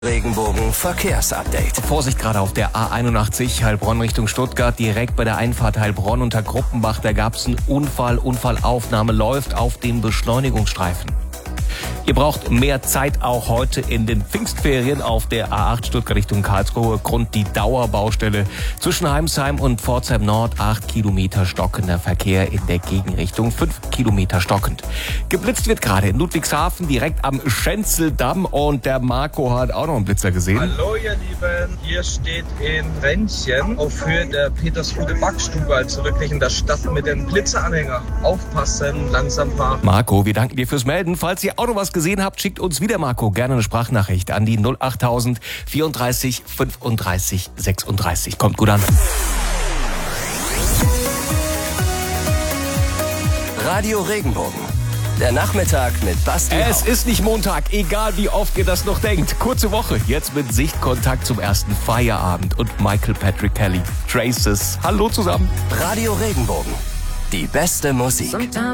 Regenbogen Verkehrsupdate. Vorsicht gerade auf der A81 Heilbronn Richtung Stuttgart, direkt bei der Einfahrt Heilbronn unter Gruppenbach. Da gab es einen Unfall. Unfallaufnahme läuft auf den Beschleunigungsstreifen. Ihr braucht mehr Zeit auch heute in den Pfingstferien auf der A8 Stuttgart Richtung Karlsruhe. Grund die Dauerbaustelle zwischen Heimsheim und Pforzheim Nord. 8 Kilometer stockender Verkehr in der Gegenrichtung. 5 Kilometer stockend. Geblitzt wird gerade in Ludwigshafen direkt am Schenzeldamm. Und der Marco hat auch noch einen Blitzer gesehen. Hallo ihr Lieben, hier steht in Rentchen auf Höhe der Petersrude Backstube, also wirklich in der Stadt mit dem Blitzeranhänger. Aufpassen, langsam fahren. Marco, wir danken dir fürs Melden. Falls ihr auch noch was gesehen habt, schickt uns wieder, Marco, gerne eine Sprachnachricht an die 08000 34 35 36. Kommt gut an. Radio Regenbogen. Der Nachmittag mit Basti. Es ist nicht Montag, egal wie oft ihr das noch denkt. Kurze Woche, jetzt mit Sichtkontakt zum ersten Feierabend und Michael Patrick Kelly. Traces. Hallo zusammen. Radio Regenbogen. Die beste Musik.